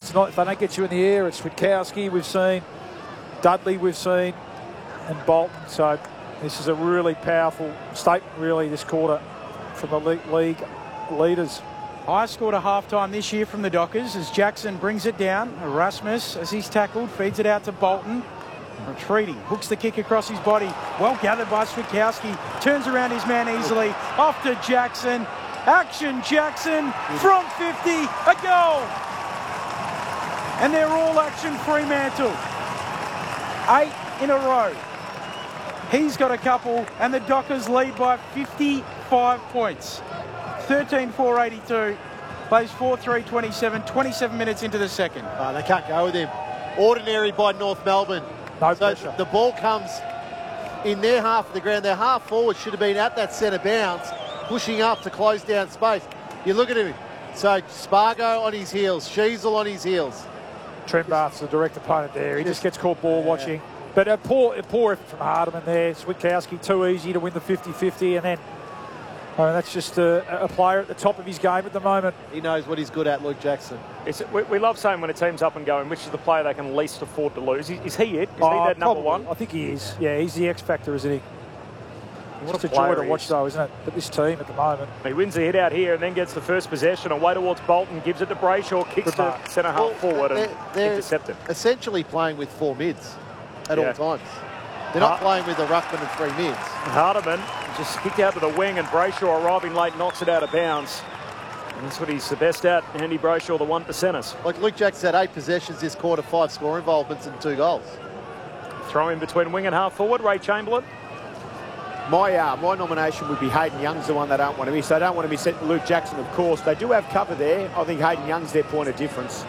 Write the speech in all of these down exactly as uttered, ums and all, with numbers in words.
it's not, if they don't get you in the air, it's Witkowski we've seen, Dudley we've seen, and Bolton. So this is a really powerful statement, really, this quarter from the league leaders. Highest score to half-time this year from the Dockers as Jackson brings it down. Erasmus, as he's tackled, feeds it out to Bolton. Retreating, hooks the kick across his body. Well gathered by Switkowski. Turns around his man easily. Off to Jackson. Action Jackson from fifty. A goal. And they're all action Fremantle. Eight in a row. He's got a couple, and the Dockers lead by fifty-five points. thirteen four eighty-two. Plays four three twenty-seven. twenty-seven minutes into the second. Oh, they can't go with him. Ordinary by North Melbourne. No so pressure. The ball comes in their half of the ground. Their half forward should have been at that centre bounce, pushing up to close down space. You look at him. So Spargo on his heels, Sheasel on his heels. Trent Barth's the direct opponent there. He just, just gets caught ball yeah. watching. But a poor, a poor effort from Hardiman there. Switkowski too easy to win the fifty fifty, and then I mean, that's just a, a player at the top of his game at the moment. He knows what he's good at, Luke Jackson. It's, we, we love saying when a team's up and going, which is the player they can least afford to lose. Is, is he it? Is oh, he that number probably. one? I think he is. Yeah, he's the X factor, isn't he? What it's a, a joy to he watch, is. though, isn't it? But this team at the moment. He wins the hit out here and then gets the first possession away towards Bolton, gives it to Brayshaw, kicks to centre half well, forward they're, and they're intercepted. Essentially playing with four mids at Yeah. all times. They're not playing with a ruckman and three mids. Hardiman just kicked out to the wing, and Brayshaw arriving late knocks it out of bounds. And that's what he's the best at, Andy Brayshaw, the one percenters. Like Luke Jackson had eight possessions this quarter, five score involvements and two goals. Throw in between wing and half forward, Ray Chamberlain. My uh, my nomination would be Hayden Young's the one they don't want to miss. They don't want to miss Luke Jackson, of course. They do have cover there. I think Hayden Young's their point of difference.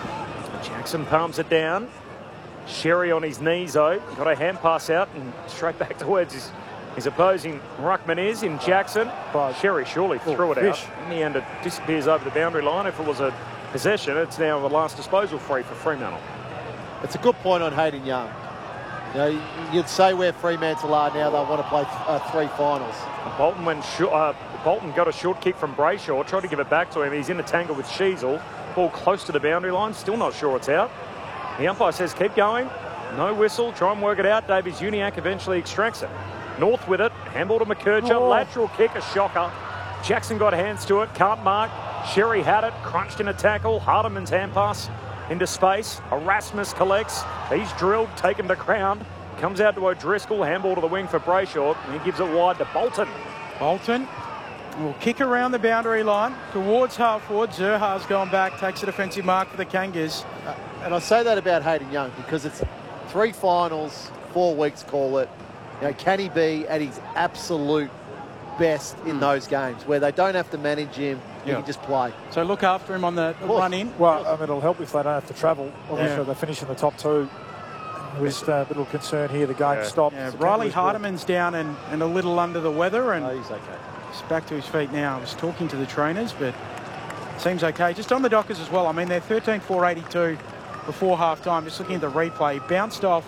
Jackson palms it down. Sherry on his knees, though. Got a hand pass out and straight back towards his, his opposing ruckman is in Jackson. Right. Sherry surely Oh, threw it fish. out. In the end, it disappears over the boundary line. If it was a possession, it's now the last disposal free for Fremantle. It's a good point on Hayden Young. You know, you'd say where Fremantle are now, they want to play uh, three finals. Bolton went sh uh, Bolton got a short kick from Brayshaw, tried to give it back to him. He's in a tangle with Sheasel. Ball close to the boundary line, still not sure it's out. The umpire says keep going. No whistle, try and work it out. Davies Uniacke eventually extracts it. North with it, handball to McKercher, Oh. lateral kick, a shocker. Jackson got hands to it, can't mark. Sherry had it, crunched in a tackle. Hardiman's hand pass into space. Erasmus collects, he's drilled, taken to ground. Comes out to O'Driscoll, handball to the wing for Brayshaw, and he gives it wide to Bolton. Bolton will kick around the boundary line towards half forward. Zerha's gone back, takes a defensive mark for the Kangas. Uh, and I say that about Hayden Young because it's three finals, four weeks, call it. You know, can he be at his absolute best in those games where they don't have to manage him, he Yeah. can just play? So look after him on the course. run in. Well, I mean, it'll help if they don't have to travel. Obviously, Yeah. they finish in the top two. There's a little concern here. The game Yeah. stopped. Yeah, The Riley Kangaroos ball. Hardiman's down and, and a little under the weather, and No, he's okay. he's back to his feet now. I was talking to the trainers, but seems okay. Just on the Dockers as well. I mean, they're thirteen four eighty-two before half-time. Just looking at the replay. Bounced off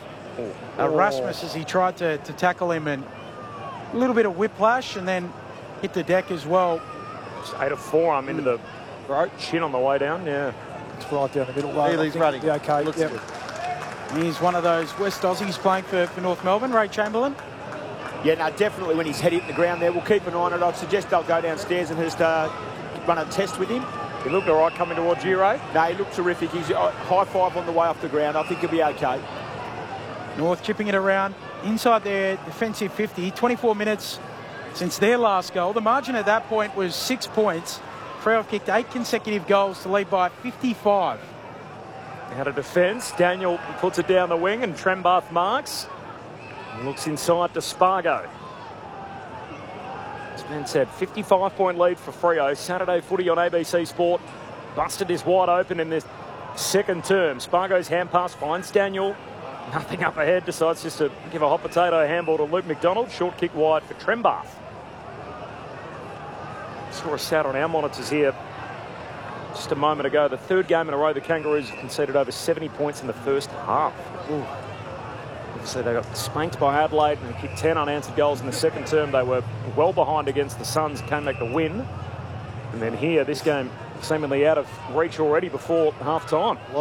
Erasmus as he tried to, to tackle him, and a little bit of whiplash, and then hit the deck as well. Just ate a forearm into the throat, chin on the way down, yeah. It's right down the middle. He- Right, I he's think running. it'll be okay. Looks Yep. good. He's one of those West Aussies playing for, for North Melbourne, Ray Chamberlain. Yeah, no, definitely when he's head hitting the ground there, we'll keep an eye on it. I'd suggest they'll go downstairs and just uh, run a test with him. He looked all right coming towards you, Ray. No, he looked terrific. He's uh, high five on the way off the ground. I think he'll be okay. North chipping it around inside their defensive fifty. twenty-four minutes since their last goal. The margin at that point was six points. Freo have kicked eight consecutive goals to lead by fifty-five. Out of defence, Daniel puts it down the wing and Trembath marks. And looks inside to Spargo. As Ben said, fifty-five point lead for Freo. Saturday footy on A B C Sport. Busted is wide open in this second term. Spargo's hand pass finds Daniel. Nothing up ahead, decides just to give a hot potato handball to Luke McDonald. Short kick wide for Trembath. Saw a stat on our monitors here just a moment ago. The third game in a row, the Kangaroos have conceded over seventy points in the first half. Ooh. Obviously, they got spanked by Adelaide and kicked ten unanswered goals in the second term. They were well behind against the Suns, came back to win. And then here, this game seemingly out of reach already before half time.